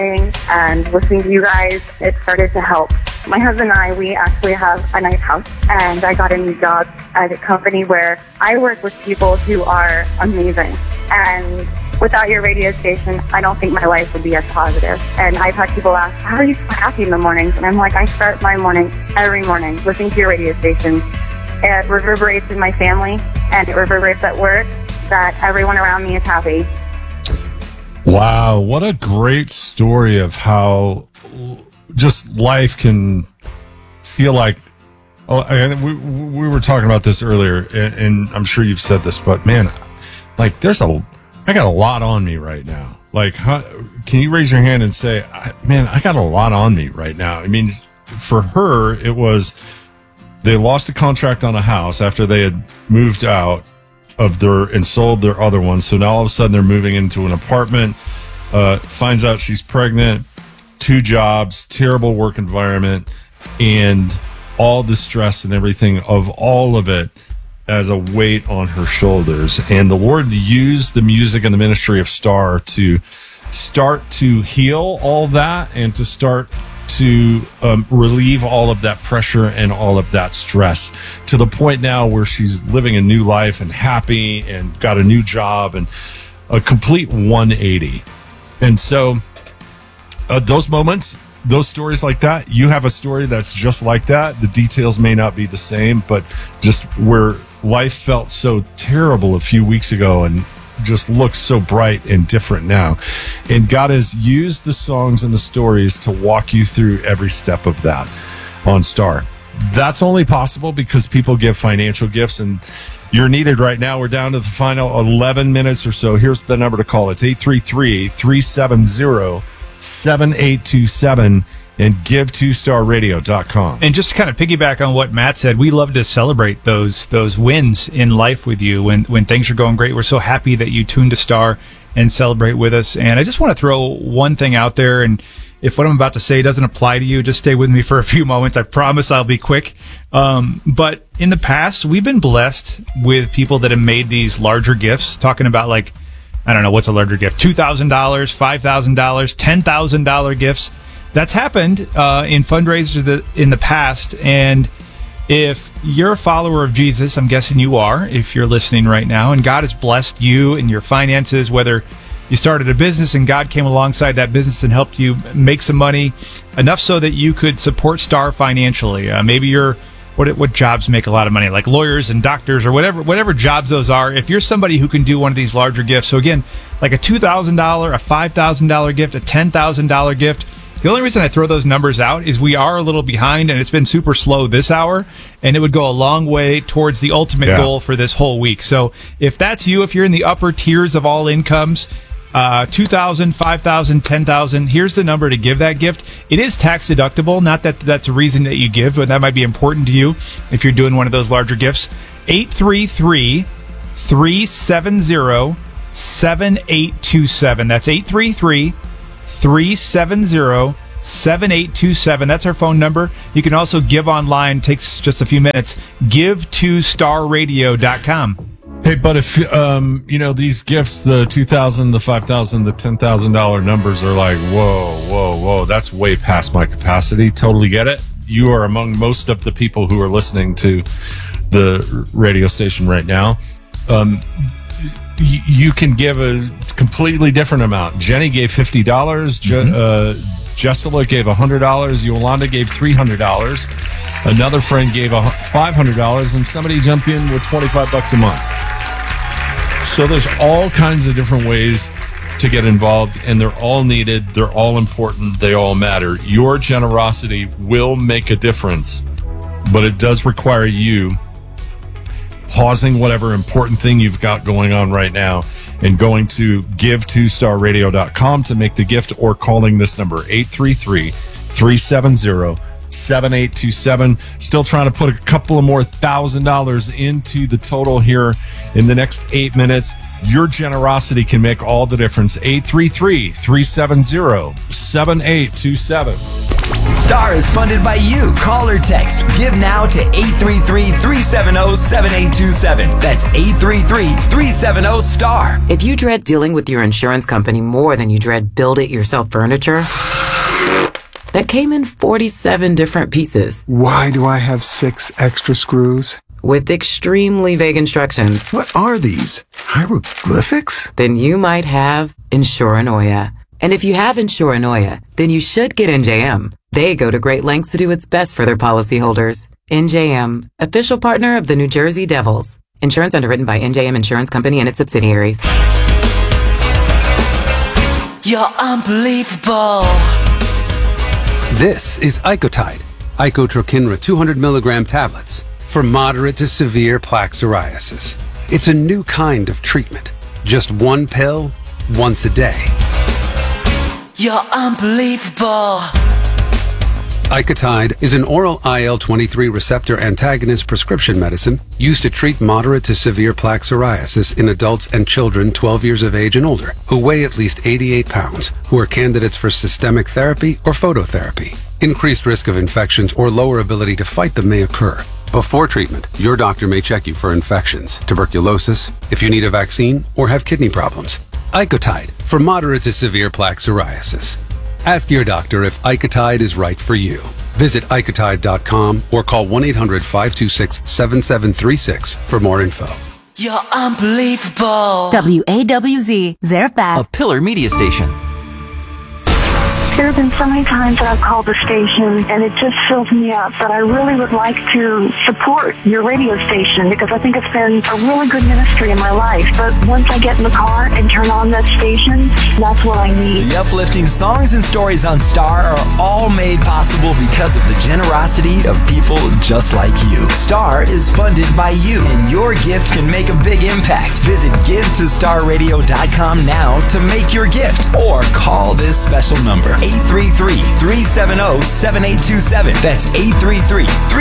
and listening to you guys, it started to help. My husband and I, we actually have a nice house, and I got a new job at a company where I work with people who are amazing. And without your radio station, I don't think my life would be as positive. And I've had people ask, how are you so happy in the mornings? And I'm like, I start my morning every morning listening to your radio station. It reverberates in my family, and it reverberates at work, that everyone around me is happy. Wow, what a great story of how just life can feel like. Oh, and we were talking about this earlier, and I'm sure you've said this, but man, like I got a lot on me right now. Like, can you raise your hand and say, man, I got a lot on me right now? I mean, for her, it was they lost a contract on a house after they had moved out of and sold their other one. So now all of a sudden they're moving into an apartment, finds out she's pregnant, 2 jobs, terrible work environment, and all the stress and everything of all of it as a weight on her shoulders. And the Lord used the music and the ministry of Star to start to heal all that and to start to relieve all of that pressure and all of that stress to the point now where she's living a new life and happy and got a new job and a complete 180. And so those moments, those stories like that, you have a story that's just like that. The details may not be the same, but just where life felt so terrible a few weeks ago and just looks so bright and different now. And God has used the songs and the stories to walk you through every step of that on Star. That's only possible because people give financial gifts, and you're needed right now. We're down to the final 11 minutes or so. Here's the number to call. It's 833-370-7827 and give2starradio.com. And just to kind of piggyback on what Matt said, we love to celebrate those wins in life with you when things are going great. We're so happy that you tuned to Star and celebrate with us. And I just want to throw one thing out there, and if what I'm about to say doesn't apply to you, just stay with me for a few moments. I promise I'll be quick. But in the past, we've been blessed with people that have made these larger gifts, talking about like, I don't know, what's a larger gift? $2,000, $5,000, $10,000 gifts. That's happened in fundraisers in the past. And if you're a follower of Jesus, I'm guessing you are, if you're listening right now, and God has blessed you and your finances, whether you started a business and God came alongside that business and helped you make some money, enough so that you could support Star financially. Maybe you're, what jobs make a lot of money, like lawyers and doctors or whatever jobs those are. If you're somebody who can do one of these larger gifts, so again, like a $2,000, a $5,000 gift, a $10,000 gift, the only reason I throw those numbers out is we are a little behind and it's been super slow this hour, and it would go a long way towards the ultimate goal for this whole week. So if that's you, if you're in the upper tiers of all incomes, $2,000, $5,000, $10,000, here's the number to give that gift. It is tax deductible, not that that's a reason that you give, but that might be important to you if you're doing one of those larger gifts. 833-370-7827. That's 833-370-7827. That's our phone number. You can also give online. It takes just a few minutes. give2starradio.com. Hey, but if, these gifts, the $2,000, the $5,000, the $10,000 numbers are like, whoa, that's way past my capacity. Totally get it. You are among most of the people who are listening to the radio station right now. You can give a completely different amount. Jenny gave $50. Jessela gave $100. Yolanda gave $300. Another friend gave $500, and somebody jumped in with $25 a month. So there's all kinds of different ways to get involved, and they're all needed. They're all important. They all matter. Your generosity will make a difference, but it does require you pausing whatever important thing you've got going on right now and going to give2starradio.com to make the gift, or calling this number, 833-370-7827. Still trying to put a couple of more $1,000 into the total here in the next 8 minutes. Your generosity can make all the difference. 833-370-7827. Star is funded by you. Call or text. Give now to 833-370-7827. That's 833-370-STAR. If you dread dealing with your insurance company more than you dread build-it-yourself furniture, that came in 47 different pieces. Why do I have 6 extra screws? With extremely vague instructions. What are these? Hieroglyphics? Then you might have Insuranoia. And if you have Insuranoia, then you should get NJM. They go to great lengths to do what's best for their policyholders. NJM, official partner of the New Jersey Devils. Insurance underwritten by NJM Insurance Company and its subsidiaries. You're unbelievable. This is Icotide, Icotrokinra 200 milligram tablets for moderate to severe plaque psoriasis. It's a new kind of treatment. Just one pill, once a day. You're unbelievable. Icotide is an oral IL-23 receptor antagonist prescription medicine used to treat moderate to severe plaque psoriasis in adults and children 12 years of age and older who weigh at least 88 pounds, who are candidates for systemic therapy or phototherapy. Increased risk of infections or lower ability to fight them may occur. Before treatment, your doctor may check you for infections, tuberculosis, if you need a vaccine, or have kidney problems. Icotide for moderate to severe plaque psoriasis. Ask your doctor if Icotide is right for you. Visit Icotide.com or call 1-800-526-7736 for more info. You're unbelievable. WAWZ, Zarephath. A Pillar Media Station. There have been so many times that I've called the station, and it just fills me up that I really would like to support your radio station because I think it's been a really good ministry in my life. But once I get in the car and turn on that station, that's what I need. The uplifting songs and stories on Star are all made possible because of the generosity of people just like you. Star is funded by you, and your gift can make a big impact. Visit GiveToStarRadio.com now to make your gift, or call this special number, 833-370-7827. That's 833-370-7827.